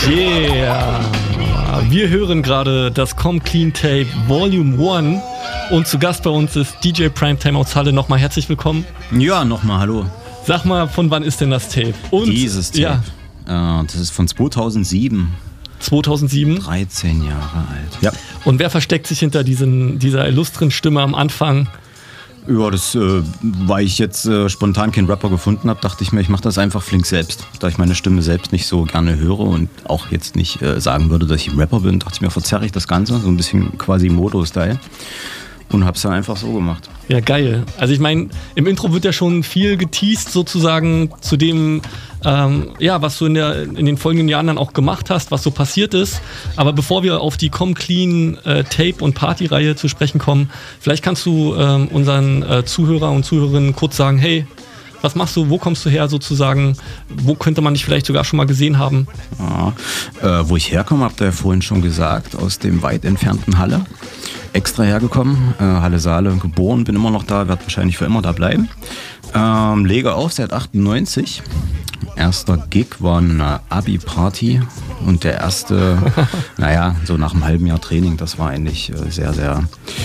Yeah! Wir hören gerade das Come Clean Tape Volume 1 und zu Gast bei uns ist DJ Primetime aus Halle. Nochmal herzlich willkommen. Ja, nochmal hallo. Sag mal, von wann ist denn das Tape? Und, dieses Tape? Ja. Das ist von 2007. 2007? 13 Jahre alt. Ja. Und wer versteckt sich hinter dieser illustren Stimme am Anfang? Ja, weil ich jetzt spontan keinen Rapper gefunden habe, dachte ich mir, ich mache das einfach flink selbst. Da ich meine Stimme selbst nicht so gerne höre und auch jetzt nicht sagen würde, dass ich ein Rapper bin, dachte ich mir, verzerre ich das Ganze, so ein bisschen quasi Modo-Style. Und hab's dann einfach so gemacht. Ja, geil. Also ich meine, im Intro wird ja schon viel geteased sozusagen zu dem, was du in den folgenden Jahren dann auch gemacht hast, was so passiert ist. Aber bevor wir auf die Come Clean Tape und Party-Reihe zu sprechen kommen, vielleicht kannst du unseren Zuhörer und Zuhörerinnen kurz sagen, hey, was machst du, wo kommst du her sozusagen, wo könnte man dich vielleicht sogar schon mal gesehen haben? Ja, wo ich herkomme, habt ihr ja vorhin schon gesagt, aus dem weit entfernten Halle. Extra hergekommen, Halle Saale, geboren, bin immer noch da, werde wahrscheinlich für immer da bleiben. Lege auf seit 98. Erster Gig war eine Abi-Party und der erste, so nach einem halben Jahr Training, das war eigentlich sehr, sehr...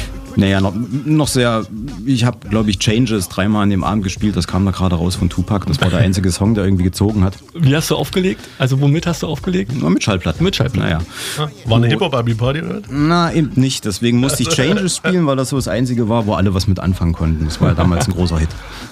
noch sehr, ich habe, glaube ich, Changes 3-mal an dem Abend gespielt, das kam da gerade raus von Tupac, das war der einzige Song, der irgendwie gezogen hat. Wie hast du aufgelegt? Also womit hast du aufgelegt? Nur mit Schallplatten. Mit Schallplatten? War eine Hip-Hop-Abi-Party, oder? Na, eben nicht, deswegen musste ich Changes spielen, weil das so das einzige war, wo alle was mit anfangen konnten. Das war ja damals ein großer Hit.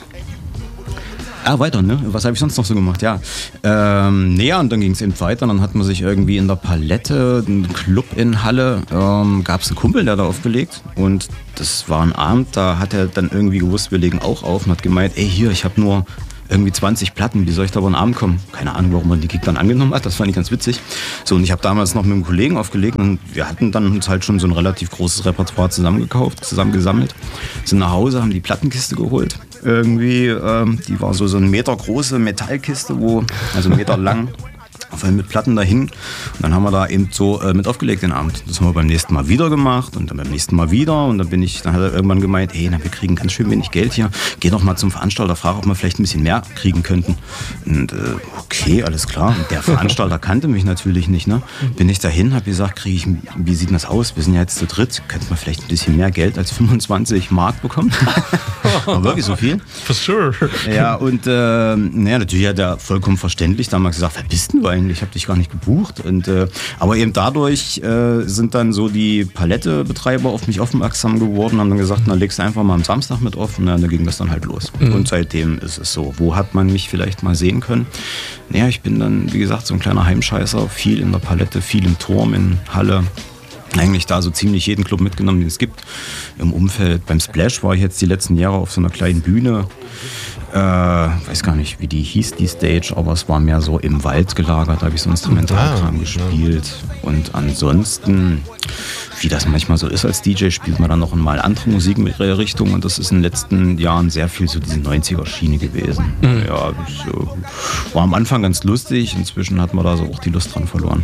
Weiter, ne? Was habe ich sonst noch so gemacht? Ja. Und dann ging es eben weiter. Dann hat man sich irgendwie in der Palette, einen Club in Halle, gab es einen Kumpel, der da aufgelegt. Und das war ein Abend, da hat er dann irgendwie gewusst, wir legen auch auf und hat gemeint, ich habe nur irgendwie 20 Platten, wie soll ich da über den Abend kommen? Keine Ahnung, warum man die Gig dann angenommen hat, das fand ich ganz witzig. So, und ich habe damals noch mit einem Kollegen aufgelegt und wir hatten dann uns halt schon so ein relativ großes Repertoire zusammengesammelt, sind nach Hause, haben die Plattenkiste geholt. Irgendwie, die war so eine Meter große Metallkiste, also 1 Meter lang, voll mit Platten dahin. Und dann haben wir da eben so mit aufgelegt den Abend. Das haben wir beim nächsten Mal wieder gemacht und dann beim nächsten Mal wieder. Und dann hat er irgendwann gemeint, wir kriegen ganz schön wenig Geld hier. Geh doch mal zum Veranstalter, frag, ob wir vielleicht ein bisschen mehr kriegen könnten. Und okay, alles klar. Und der Veranstalter kannte mich natürlich nicht. Ne? Bin ich dahin, habe gesagt, wie sieht denn das aus? Wir sind ja jetzt zu dritt. Könnten wir vielleicht ein bisschen mehr Geld als 25 Mark bekommen? War wirklich so viel? For sure. Ja, und natürlich hat er vollkommen verständlich damals gesagt, wer bist denn du eigentlich? Ich habe dich gar nicht gebucht. Und, aber eben dadurch sind dann so die Palettenbetreiber auf mich aufmerksam geworden, haben dann gesagt, na legst du einfach mal am Samstag mit auf. Und da ging das dann halt los. Mhm. Und seitdem ist es so. Wo hat man mich vielleicht mal sehen können? Naja, ich bin dann, wie gesagt, so ein kleiner Heimscheißer. Viel in der Palette, viel im Turm, in Halle. Eigentlich da so ziemlich jeden Club mitgenommen, den es gibt. Im Umfeld. Beim Splash war ich jetzt die letzten Jahre auf so einer kleinen Bühne. Weiß gar nicht, wie die hieß, die Stage, aber es war mehr so im Wald gelagert, da habe ich so Instrumentalkram gespielt. Und ansonsten, wie das manchmal so ist als DJ, spielt man dann noch mal andere Musikrichtungen und das ist in den letzten Jahren sehr viel so diese 90er-Schiene gewesen. Mhm. Ja, das war am Anfang ganz lustig, inzwischen hat man da so auch die Lust dran verloren.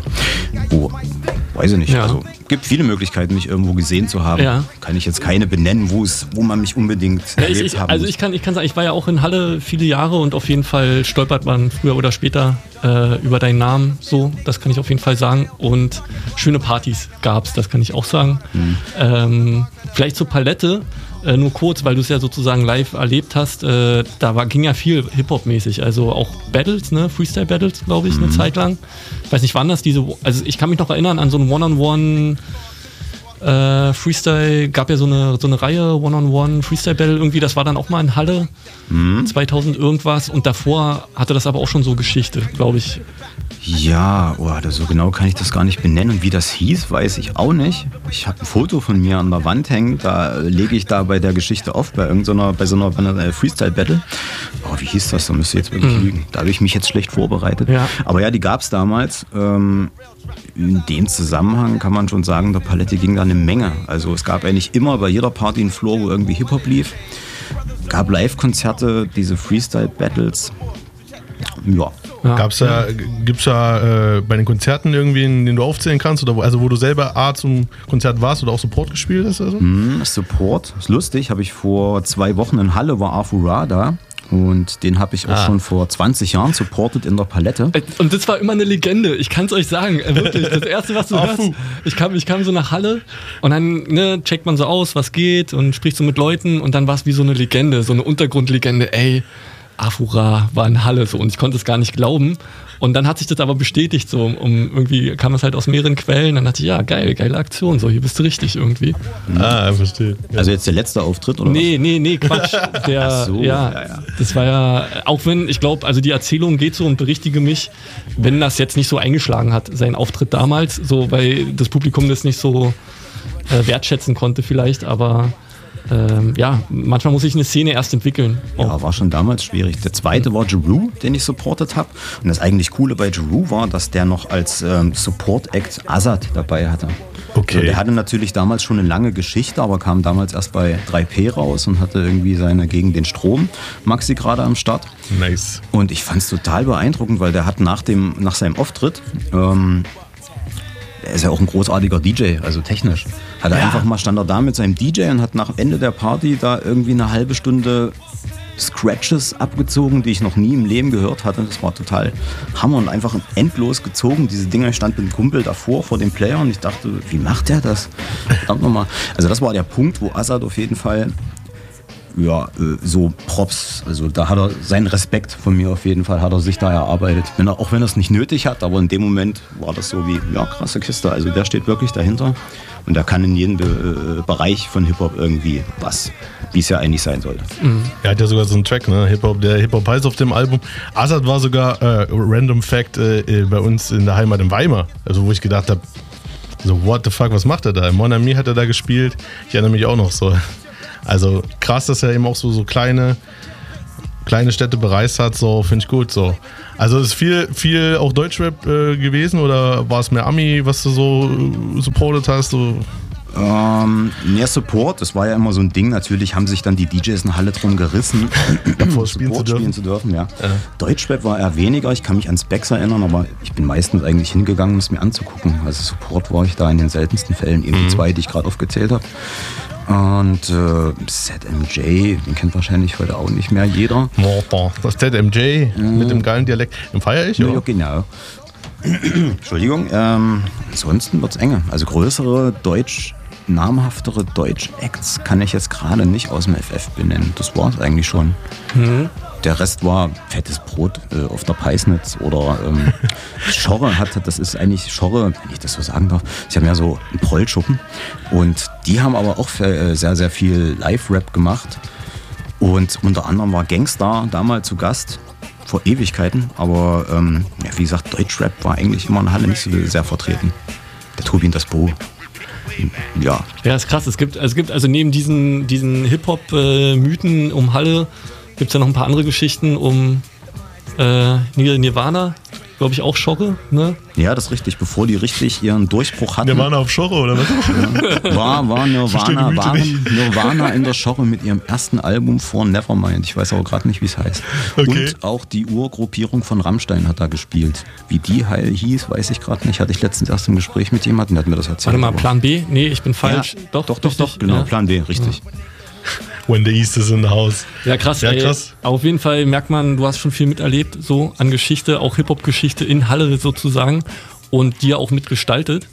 Weiß ich nicht, also gibt viele Möglichkeiten, mich irgendwo gesehen zu haben. Ja. Kann ich jetzt keine benennen, wo man mich unbedingt erlebt haben muss. Also ich kann sagen, ich war ja auch in Halle viele Jahre und auf jeden Fall stolpert man früher oder später über deinen Namen, so, das kann ich auf jeden Fall sagen. Und schöne Partys gab's, das kann ich auch sagen. Mhm. Vielleicht zur Palette, nur kurz, weil du es ja sozusagen live erlebt hast, ging ja viel Hip-Hop-mäßig, also auch Battles, ne? Freestyle-Battles, glaube ich, eine Zeit lang. Ich weiß nicht, wann das also ich kann mich noch erinnern an so ein One-on-One Freestyle, gab ja so eine Reihe, One-on-One Freestyle-Battle irgendwie, das war dann auch mal in Halle, 2000 irgendwas und davor hatte das aber auch schon so Geschichte, glaube ich. Ja, so genau kann ich das gar nicht benennen und wie das hieß, weiß ich auch nicht. Ich habe ein Foto von mir an der Wand hängen, da lege ich da bei der Geschichte auf, bei so einer Freestyle-Battle. Wie hieß das, da müsste ich jetzt wirklich lügen. Da habe ich mich jetzt schlecht vorbereitet. Ja. Aber ja, die gab es damals. In dem Zusammenhang kann man schon sagen, der Palette ging da eine Menge. Also es gab eigentlich immer bei jeder Party einen Floor, wo irgendwie Hip-Hop lief. Gab Live-Konzerte, diese Freestyle-Battles. Ja. Gibt's da bei den Konzerten irgendwie, den du aufzählen kannst, oder wo du selber zum Konzert warst oder auch Support gespielt hast? Also? Support, ist lustig, habe ich vor 2 Wochen in Halle, war Arthur Ra da, Und den habe ich auch schon vor 20 Jahren supportet in der Palette. Und das war immer eine Legende, ich kann es euch sagen, wirklich. Das Erste, was du hörst, ich kam so nach Halle und dann checkt man so aus, was geht und spricht so mit Leuten und dann war es wie so eine Legende, so eine Untergrundlegende, ey, Afura war in Halle so und ich konnte es gar nicht glauben. Und dann hat sich das aber bestätigt, so irgendwie kam es halt aus mehreren Quellen. Dann dachte ich, ja, geile Aktion, so hier bist du richtig irgendwie. Verstehe. Ja. Also jetzt der letzte Auftritt, oder? Nee, Quatsch. Das war ja, auch wenn, ich glaube, also die Erzählung geht so und berichtige mich, wenn das jetzt nicht so eingeschlagen hat, sein Auftritt damals, so, weil das Publikum das nicht so wertschätzen konnte vielleicht, aber manchmal muss sich eine Szene erst entwickeln. Ja, war schon damals schwierig. Der zweite war Jeru, den ich supportet habe. Und das eigentlich Coole bei Jeru war, dass der noch als Support-Act Azad dabei hatte. Okay. So, der hatte natürlich damals schon eine lange Geschichte, aber kam damals erst bei 3P raus und hatte irgendwie seine Gegen den Strom Maxi gerade am Start. Nice. Und ich fand es total beeindruckend, weil der hat nach seinem Auftritt, er ist ja auch ein großartiger DJ, also technisch. Stand er da mit seinem DJ und hat nach Ende der Party da irgendwie eine halbe Stunde Scratches abgezogen, die ich noch nie im Leben gehört hatte. Das war total Hammer und einfach endlos gezogen. Diese Dinger, ich stand mit einem Kumpel davor vor dem Player und ich dachte, wie macht der das? Also das war der Punkt, wo Azad auf jeden Fall so Props, also da hat er seinen Respekt von mir auf jeden Fall, hat er sich da erarbeitet. Auch wenn er es nicht nötig hat, aber in dem Moment war das so wie, krasse Kiste. Also der steht wirklich dahinter und der kann in jedem Bereich von Hip-Hop irgendwie was, wie es ja eigentlich sein sollte. Mhm. Er hat ja sogar so einen Track, ne? Der Hip-Hop heißt auf dem Album. Azad war sogar, Random Fact, bei uns in der Heimat in Weimar, also wo ich gedacht habe, so what the fuck, was macht er da? Mon Ami hat er da gespielt, ich erinnere mich auch noch so. Also krass, dass er eben auch so kleine Städte bereist hat, so finde ich gut. So. Also ist viel auch Deutschrap gewesen oder war es mehr Ami, was du so supportet hast? So? Mehr Support, das war ja immer so ein Ding. Natürlich haben sich dann die DJs in Halle drum gerissen, Support spielen zu dürfen. Ja. Deutschrap war eher weniger. Ich kann mich an Specs erinnern, aber ich bin meistens eigentlich hingegangen, um es mir anzugucken. Also Support war ich da in den seltensten Fällen, eben die zwei, die ich gerade aufgezählt habe. Und ZMJ, den kennt wahrscheinlich heute auch nicht mehr jeder. Das ZMJ mit dem geilen Dialekt, den feiere ich, oder? Ja, genau. Entschuldigung, ansonsten wird's enge. Also größere namhaftere Deutsch-Acts kann ich jetzt gerade nicht aus dem FF benennen. Das war es eigentlich schon. Mhm. Der Rest war fettes Brot auf der Peisnitz oder Schorre das ist eigentlich Schorre, wenn ich das so sagen darf. Sie haben ja so einen Prollschuppen und die haben aber auch sehr, sehr viel Live-Rap gemacht und unter anderem war Gangstar damals zu Gast vor Ewigkeiten, aber wie gesagt, Deutschrap war eigentlich immer in Halle nicht so sehr vertreten. Der Tobin das Bo. Ja. Ja, ist krass. Es gibt also neben diesen Hip-Hop-Mythen um Halle gibt es ja noch ein paar andere Geschichten um Nirvana, glaube ich auch Schorre, ne? Ja, das ist richtig, bevor die richtig ihren Durchbruch hatten. Nirvana auf Schorre, oder was? Waren Nirvana in der Schorre mit ihrem ersten Album vor Nevermind. Ich weiß auch gerade nicht, wie es heißt. Okay. Und auch die Urgruppierung von Rammstein hat da gespielt. Wie die hieß, weiß ich gerade nicht. Hatte ich letztens erst im Gespräch mit jemandem, der hat mir das erzählt. Warte mal, Plan B? Nee, ich bin falsch. Ja, doch, genau, ja. Plan B, richtig. Ja. When the East is in the house. Ja, krass. Ja, krass. Auf jeden Fall merkt man, du hast schon viel miterlebt, so an Geschichte, auch Hip-Hop-Geschichte in Halle sozusagen und die ja auch mitgestaltet.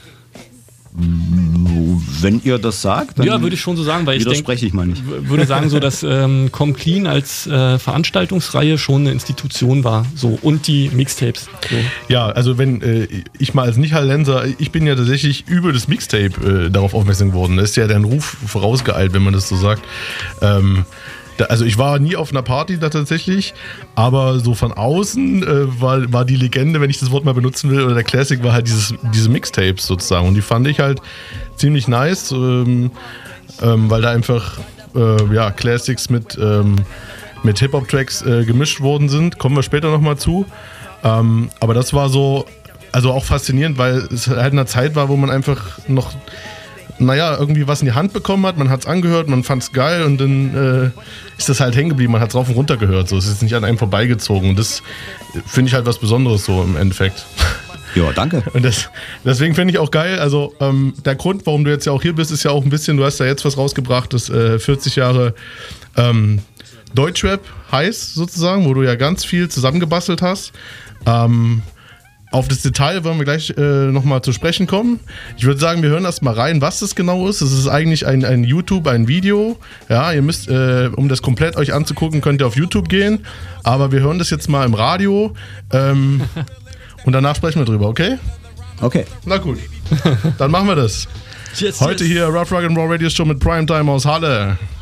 Wenn ihr das sagt, dann würde ich schon so sagen, weil widerspreche ich mal nicht. Würde sagen, so dass Com Clean als Veranstaltungsreihe schon eine Institution war, so und die Mixtapes. So. Ja, also wenn ich mal als Nicht-Hallenser, ich bin ja tatsächlich über das Mixtape darauf aufmerksam geworden. Da ist ja dein Ruf vorausgeeilt, wenn man das so sagt. Also ich war nie auf einer Party da tatsächlich, aber so von außen war die Legende, wenn ich das Wort mal benutzen will, oder der Classic war halt diese Mixtapes sozusagen. Und die fand ich halt ziemlich nice, weil da einfach Classics mit Hip-Hop-Tracks gemischt worden sind. Kommen wir später nochmal zu. Aber das war so, also auch faszinierend, weil es halt in einer Zeit war, wo man einfach noch irgendwie was in die Hand bekommen hat, man hat es angehört, man fand es geil und dann ist das halt hängen geblieben, man hat es rauf und runter gehört, so. Es ist nicht an einem vorbeigezogen und das finde ich halt was Besonderes so im Endeffekt. Ja, danke. Und deswegen finde ich auch geil, also der Grund, warum du jetzt ja auch hier bist, ist ja auch ein bisschen, du hast ja jetzt was rausgebracht, das 40 Jahre Deutschrap heißt sozusagen, wo du ja ganz viel zusammengebastelt hast. Auf das Detail wollen wir gleich nochmal zu sprechen kommen. Ich würde sagen, wir hören erst mal rein, was das genau ist. Es ist eigentlich ein YouTube, ein Video. Ja, ihr müsst, um das komplett euch anzugucken, könnt ihr auf YouTube gehen. Aber wir hören das jetzt mal im Radio. Und danach sprechen wir drüber, okay? Okay. Na gut, dann machen wir das. Yes, Heute hier Rough Rock and Roll Radio Show mit Primetime aus Halle.